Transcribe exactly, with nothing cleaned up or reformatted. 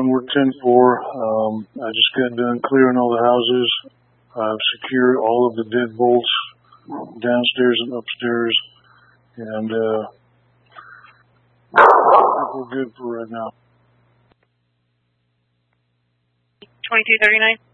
one, we're ten four. Um, I just got done clearing all the houses. I've secured all of the deadbolts downstairs and upstairs. And uh, I think we're good for right now. twenty-two thirty-nine.